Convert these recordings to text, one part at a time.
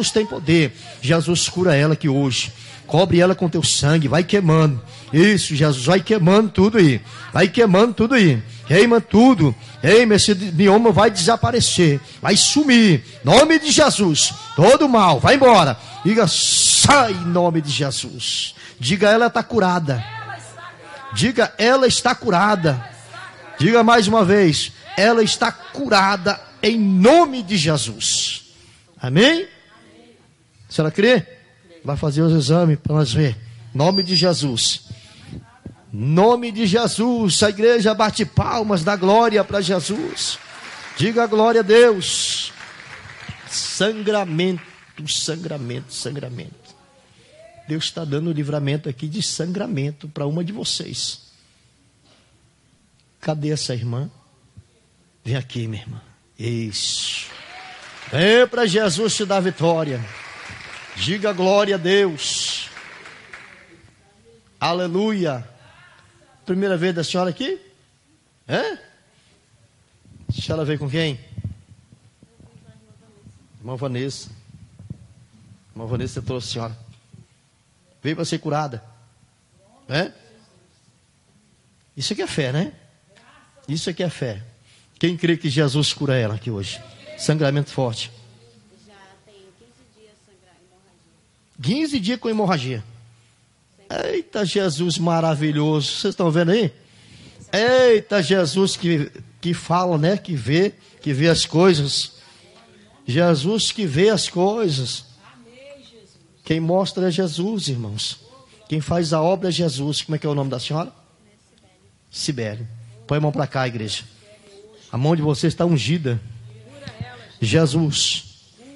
tem poder. Jesus cura ela aqui hoje. Cobre ela com teu sangue. Vai queimando. Isso, Jesus. Vai queimando tudo aí. Vai queimando tudo aí. Queima tudo. Queima, esse mioma vai desaparecer. Vai sumir. Em nome de Jesus. Todo mal. Vai embora. Diga, sai em nome de Jesus. Diga, ela está curada. Diga, ela está curada. Diga mais uma vez. Ela está curada em nome de Jesus. Amém? A senhora crê? Vai fazer os exames para nós ver. Nome de Jesus. Nome de Jesus. A igreja bate palmas, dá glória para Jesus. Diga glória a Deus. Sangramento, sangramento, sangramento. Deus está dando livramento aqui de sangramento para uma de vocês. Cadê essa irmã? Vem aqui, minha irmã. Isso. Vem para Jesus te dar vitória. Diga glória a Deus. Aleluia. Primeira vez da senhora aqui? A senhora veio com quem? Irmã Vanessa. Irmã Vanessa trouxe a senhora. Veio para ser curada. Isso aqui é fé, né? Isso aqui é fé. Quem crê que Jesus cura ela aqui hoje? Sangramento forte. Já tenho 15 dias sangrando, hemorragia. 15 dias com hemorragia. Eita, Jesus maravilhoso. Vocês estão vendo aí? Eita, Jesus que fala, né? Que vê as coisas. Jesus que vê as coisas. Quem mostra é Jesus, irmãos. Quem faz a obra é Jesus. Como é que é o nome da senhora? Sibeli. Põe a mão para cá, igreja. A mão de vocês está ungida. Jesus.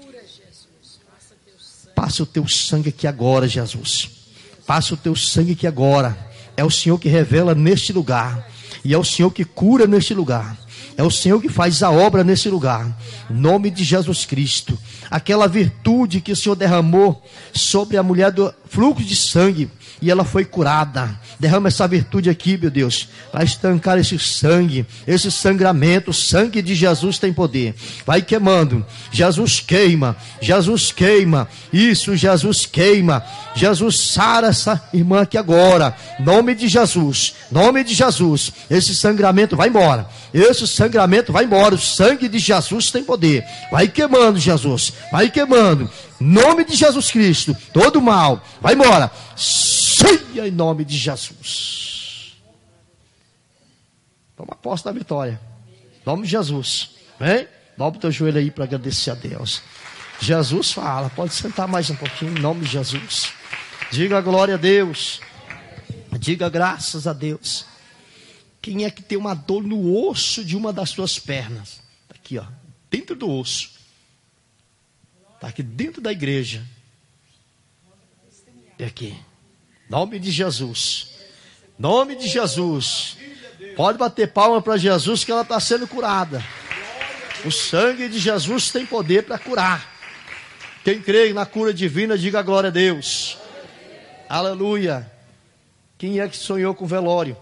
Passa o teu sangue aqui agora, Jesus. Passa o teu sangue aqui agora. É o Senhor que revela neste lugar. E é o Senhor que cura neste lugar. É o Senhor que faz a obra nesse lugar. Em nome de Jesus Cristo. Aquela virtude que o Senhor derramou sobre a mulher do fluxo de sangue. E ela foi curada. Derrama essa virtude aqui, meu Deus. Vai estancar esse sangue. Esse sangramento. O sangue de Jesus tem poder. Vai queimando. Jesus queima. Jesus queima. Isso, Jesus queima. Jesus sara essa irmã aqui agora. Nome de Jesus. Nome de Jesus. Esse sangramento vai embora. Esse sangramento vai embora. O sangue de Jesus tem poder. Vai queimando, Jesus. Vai queimando. Nome de Jesus Cristo. Todo mal. Vai embora. Saia em nome de Jesus. Toma posse da vitória. Em nome de Jesus. Vem. Dobra o teu joelho aí para agradecer a Deus. Jesus fala. Pode sentar mais um pouquinho. Em nome de Jesus. Diga glória a Deus. Diga graças a Deus. Quem é que tem uma dor no osso de uma das suas pernas? Aqui, ó. Dentro do osso. Está aqui dentro da igreja. E aqui. Nome de Jesus. Nome de Jesus. Pode bater palma para Jesus que ela está sendo curada. O sangue de Jesus tem poder para curar. Quem crê na cura divina, diga glória a Deus. Aleluia. Quem é que sonhou com velório?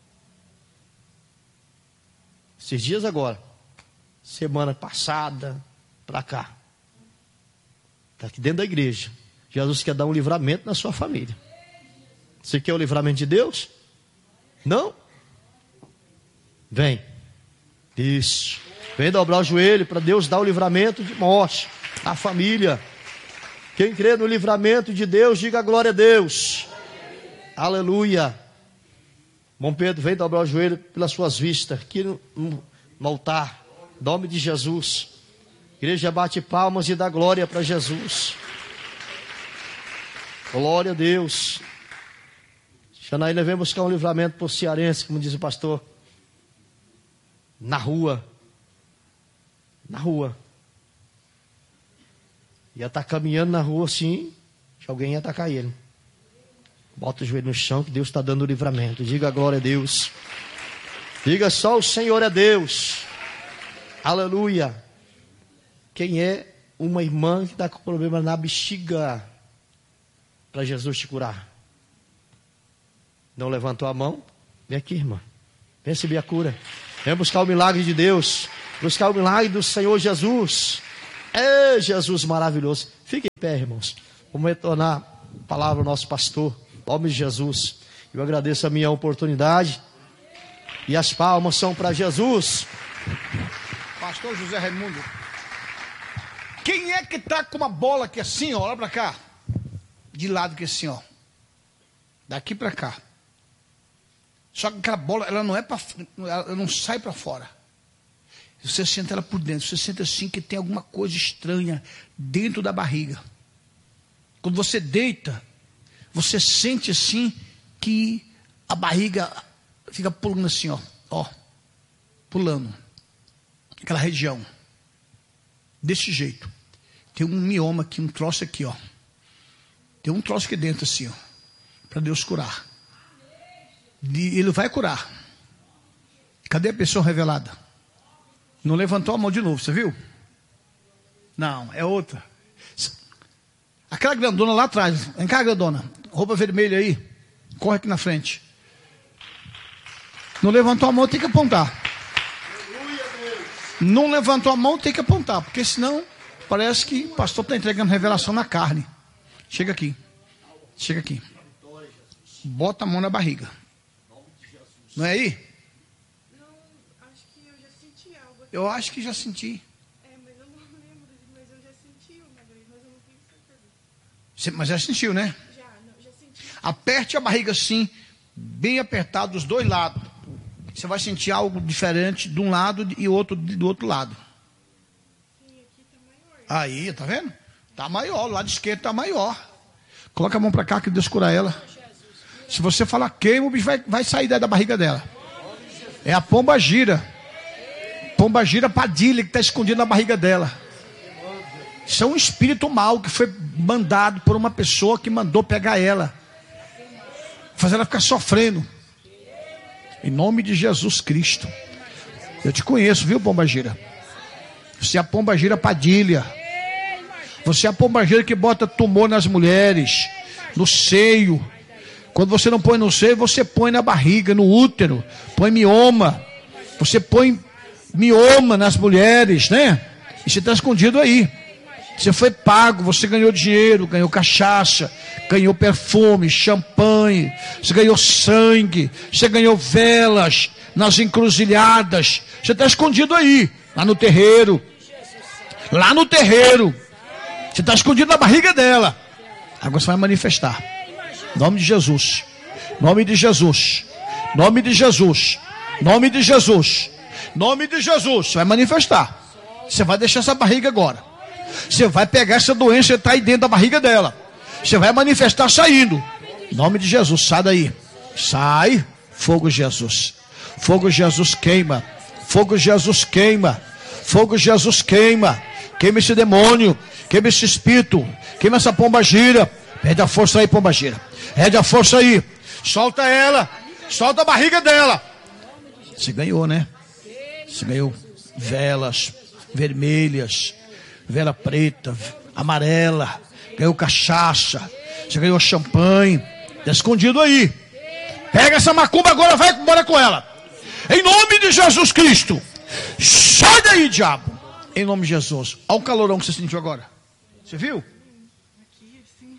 Esses dias agora. Semana passada para cá. Está aqui dentro da igreja. Jesus quer dar um livramento na sua família. Você quer o livramento de Deus? Não? Vem. Isso. Vem dobrar o joelho para Deus dar o livramento de morte à família. Quem crê no livramento de Deus, diga glória a Deus. Aleluia. Bom Pedro, vem dobrar o joelho pelas suas vistas. Aqui no altar. Em nome de Jesus. Igreja bate palmas e dá glória para Jesus. Glória a Deus. Janaína vem buscar um livramento para o cearense, como diz o pastor. Na rua. Na rua. Ia estar caminhando na rua assim, que alguém ia atacar ele. Bota o joelho no chão que Deus está dando o livramento. Diga glória a Deus. Diga só o Senhor é Deus. Aleluia. Quem é uma irmã que está com problema na bexiga para Jesus te curar? Não levantou a mão? Vem aqui, irmã. Vem receber a cura. Vem buscar o milagre de Deus. Buscar o milagre do Senhor Jesus. É Jesus maravilhoso. Fique em pé, irmãos. Vamos retornar a palavra ao nosso pastor, em nome de Jesus. Eu agradeço a minha oportunidade. E as palmas são para Jesus. Pastor José Raimundo. Quem é que está com uma bola aqui assim, ó? Olha para cá. De lado aqui assim, ó. Daqui para cá. Só que aquela bola, ela não é para, ela não sai para fora. Você sente ela por dentro. Você sente assim que tem alguma coisa estranha dentro da barriga. Quando você deita, você sente assim que a barriga fica pulando assim, ó, pulando. Aquela região. Desse jeito. Tem um mioma aqui, um troço aqui, ó. Tem um troço aqui dentro assim, ó. Para Deus curar. Ele vai curar. Cadê a pessoa revelada? Não levantou a mão de novo, você viu? Não, é outra. Aquela grandona lá atrás. Vem cá, grandona. Roupa vermelha aí. Corre aqui na frente. Não levantou a mão, tem que apontar. Não levantou a mão, tem que apontar. Porque senão, parece que o pastor está entregando revelação na carne. Chega aqui. Chega aqui. Bota a mão na barriga. Não é aí? Não, acho que eu já senti algo. Eu acho que já senti. Mas eu não lembro, mas eu já senti uma vez, mas eu não tenho certeza. Mas já sentiu, né? Já senti. Aperte a barriga assim, bem apertado dos dois lados. Você vai sentir algo diferente de um lado e outro do outro lado. Sim, aqui tá maior. Aí, tá vendo? Tá maior, o lado esquerdo tá maior. Coloca a mão para cá que Deus cura ela. Se você falar queima, o bicho vai sair da barriga dela. É a pomba gira. Pomba gira padilha que está escondida na barriga dela. Isso é um espírito mau que foi mandado por uma pessoa que mandou pegar ela. Fazer ela ficar sofrendo. Em nome de Jesus Cristo. Eu te conheço, viu, pomba gira? Você é a pomba gira padilha. Você é a pomba gira que bota tumor nas mulheres, no seio. Quando você não põe no seio, você põe na barriga, no útero. Põe mioma. Você põe mioma nas mulheres, né? E você está escondido aí. Você foi pago, você ganhou dinheiro, ganhou cachaça, ganhou perfume, champanhe, você ganhou sangue, você ganhou velas nas encruzilhadas. Você está escondido aí, lá no terreiro. Lá no terreiro. Você está escondido na barriga dela. Agora você vai manifestar. Nome de Jesus. Nome de Jesus. Nome de Jesus. Nome de Jesus. Nome de Jesus. Você vai manifestar. Você vai deixar essa barriga agora. Você vai pegar essa doença que está aí dentro da barriga dela. Você vai manifestar saindo. Nome de Jesus. Sai daí. Sai. Fogo Jesus. Fogo Jesus queima. Fogo Jesus queima. Fogo Jesus queima. Queima esse demônio. Queima esse espírito. Queima essa pomba gira. Perde a força aí, pomba gira. Perde a força aí. Solta ela. Solta a barriga dela. Você ganhou, né? Você ganhou velas vermelhas, vela preta, amarela. Ganhou cachaça. Você ganhou champanhe. Está escondido aí. Pega essa macumba agora, vai embora com ela. Em nome de Jesus Cristo. Sai daí, diabo. Em nome de Jesus. Olha o calorão que você sentiu agora. Você viu? Aqui, assim.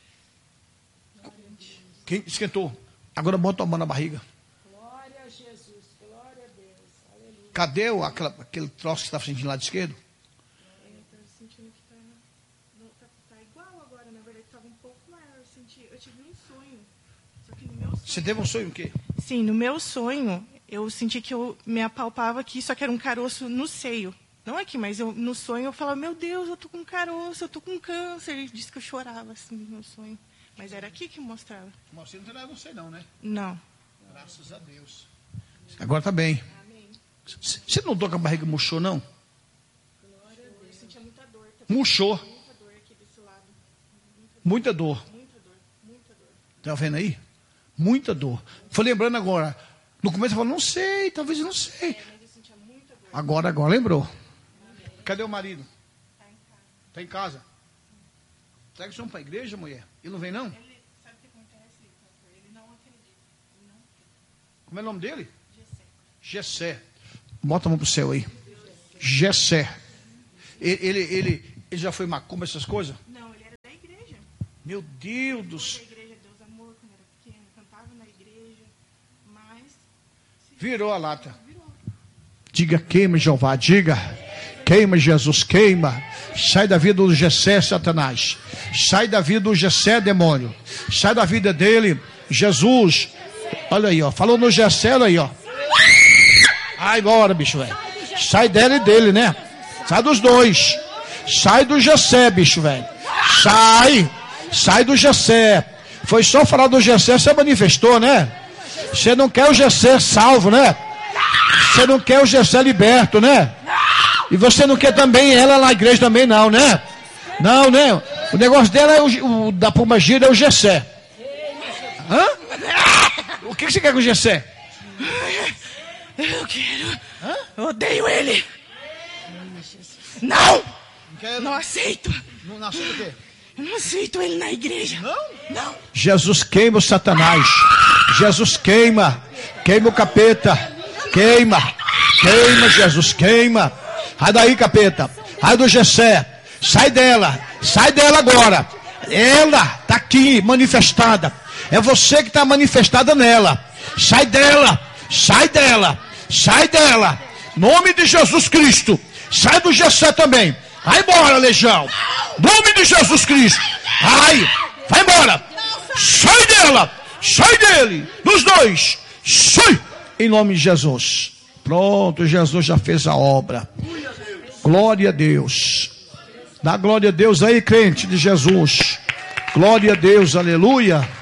Quem esquentou? Agora bota a mão na barriga. Glória a Jesus, glória a Deus. Aleluia. Cadê aquele troço que você estava sentindo do lado esquerdo? Eu tô sentindo que tá igual agora, na verdade tava um pouco maior. Eu tive um sonho. Só que no meu sonho. Você teve um sonho o quê? Sim, no meu sonho, eu senti que eu me apalpava aqui, só que era um caroço no seio. Não aqui, mas no sonho eu falava, meu Deus, eu tô com caroço, eu tô com câncer. Ele disse que eu chorava assim no meu sonho. Mas era aqui que mostrava. Mas você não tem nada, não sei não, né? Não. Graças a Deus. Agora tá bem. Amém. Você não notou que a barriga murchou, não? Glória a Deus. Eu sentia muita dor. Murchou. Muita dor aqui desse lado. Muita dor. Muita dor. Muita dor. Tá vendo aí? Muita dor. Foi lembrando agora. No começo eu falei, não sei, talvez eu não sei. Mas eu sentia muita dor. Agora lembrou. Cadê o marido? Está em casa. Será que vocês vão para a igreja, mulher? Ele não vem, não? Ele, sabe o que acontece, pastor? Ele não acredita. Ele não acredita. Como é o nome dele? Gessé. Gessé. Bota a mão pro céu aí. Gessé. Ele já foi macumba, essas coisas? Não, Meu Deus do Na céu. igreja Deus Amor, quando era pequeno, cantava na igreja, mas Virou a lata. Diga, queima, Jeová, diga. Queima, Jesus, queima. Sai da vida do Gessé, Satanás. Sai da vida do Gessé, demônio. Sai da vida dele, Jesus. Olha aí, ó. Falou no Gessé, olha aí, ó. Ai, bora, bicho, velho. Sai dela e dele, né? Sai dos dois. Sai do Gessé, bicho, velho. Sai. Sai do Gessé. Foi só falar do Gessé, você manifestou, né? Você não quer o Gessé salvo, né? Você não quer o Gessé liberto, né? E você não quer também ela na igreja também não, né? Não, né? O negócio dela é o da Pombagira é o Gessé. Hã? O que você quer com o Gessé? eu quero. Eu odeio ele. Não! Não aceito. Não nasceu o quê? Eu não aceito ele na igreja. Não. Jesus queima o Satanás. Jesus queima. Queima o capeta. Queima. Queima, Jesus, queima. Sai daí, capeta. Sai do Gessé. Sai dela. Sai dela agora. Ela está aqui manifestada. É você que está manifestada nela. Sai dela. Sai dela. Sai dela. Nome de Jesus Cristo. Sai do Gessé também. Vai embora, legião. Nome de Jesus Cristo. Vai embora. Sai dela. Sai dele. Dos dois. Sai. Em nome de Jesus. Pronto, Jesus já fez a obra. Glória a Deus. Dá glória a Deus aí, crente de Jesus. Glória a Deus, aleluia.